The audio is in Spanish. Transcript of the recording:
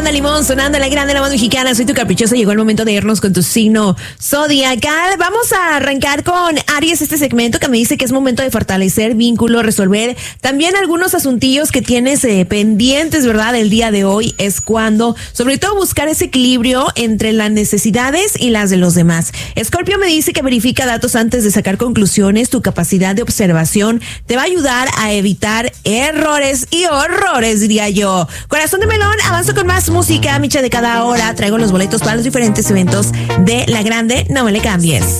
Banda Limón sonando en la grande, la voz mexicana. Soy tu caprichosa. Llegó el momento de irnos con tu signo zodiacal. Vamos a arrancar con Aries, este segmento que me dice que es momento de fortalecer vínculos, resolver también algunos asuntillos que tienes pendientes, ¿verdad? El día de hoy es cuando, sobre todo, buscar ese equilibrio entre las necesidades y las de los demás. Escorpio me dice que verifica datos antes de sacar conclusiones. Tu capacidad de observación te va a ayudar a evitar errores y horrores, diría yo. Corazón de melón, avanzo con más música, micha de cada hora. Traigo los boletos para los diferentes eventos de La Grande. No me le cambies.